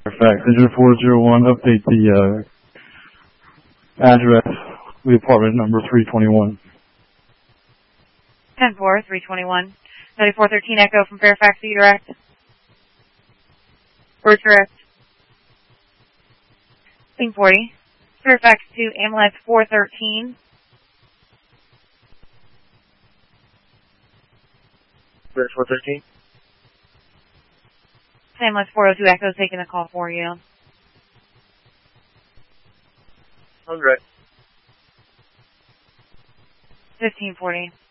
Fairfax, Engine 401, update the address, the apartment number 321. 10-4, 321. 9413 Echo from Fairfax to you direct. Word correct. Thing 40. Fairfax to Amulet 413. Bird 413. Amulet 402 Echo taking the call for you. On direct. 1540.